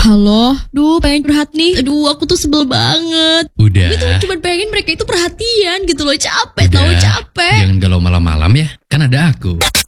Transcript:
Halo, pengen curhat nih. Aduh, aku tuh sebel banget. Udah. Gue tuh cuma pengen mereka itu perhatian gitu loh. Capek, Udah. tahu capek. Jangan galau malam-malam ya. Kan ada aku.